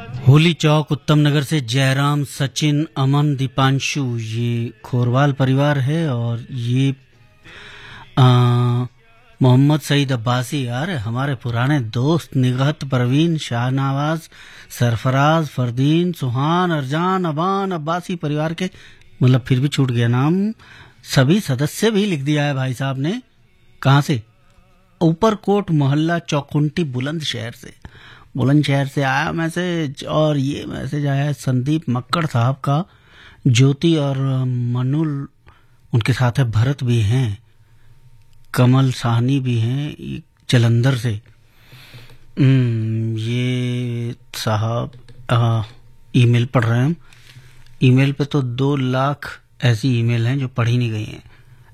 होली चौक उत्तम नगर से जयराम, सचिन, अमन, दीपांशु, ये खोरवाल परिवार है। और ये मोहम्मद सईद अब्बासी, यार हमारे पुराने दोस्त, निगहत, परवीन, शाहनवाज, सरफराज, फरदीन, सुहान, अरजान, अबान, अब्बासी परिवार के, मतलब फिर भी छूट गया नाम, सभी सदस्य भी लिख दिया है भाई साहब ने। कहाँ से? ऊपरकोट मोहल्ला चौकुंटी, बुलंदशहर से आया मैसेज। और ये मैसेज आया है संदीप मक्कड़ साहब का। ज्योति और मनुल उनके साथ है, भरत भी हैं, कमल साहनी भी हैं जलंधर से। ये साहब ईमेल पढ़ रहे हैं हम। ईमेल पे तो 2 लाख ऐसी ईमेल हैं जो पढ़ी नहीं गई हैं।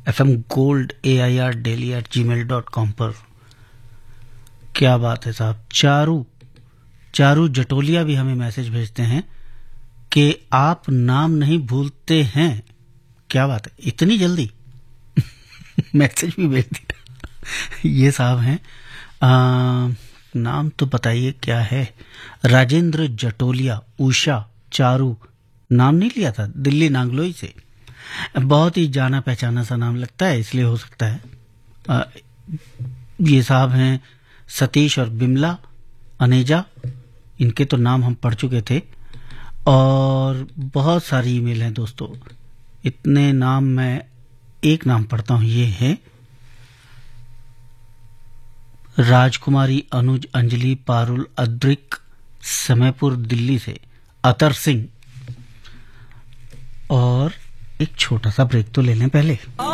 fmgold@daily@gmail.com पर। क्या बात है साहब। चारू जटोलिया भी हमें मैसेज भेजते हैं कि आप नाम नहीं भूलते हैं। क्या बात है, इतनी जल्दी मैसेज भी भेज दिया। ये साहब हैं, नाम तो बताइए क्या है। राजेंद्र जटोलिया, उषा, चारू, नाम नहीं लिया था, दिल्ली नांगलोई से। बहुत ही जाना पहचाना सा नाम लगता है, इसलिए हो सकता है। ये साहब हैं सतीश और बिमला, अनेजा, इनके तो नाम हम पढ़ चुके थे। और बहुत सारी ईमेल हैं दोस्तों, इतने नाम मैं एक नाम पढ़ता हूं। ये है राजकुमारी, अनुज, अंजलि, पारुल, अद्रिक, समयपुर दिल्ली से, अतर सिंह। और एक छोटा सा ब्रेक तो ले लें पहले।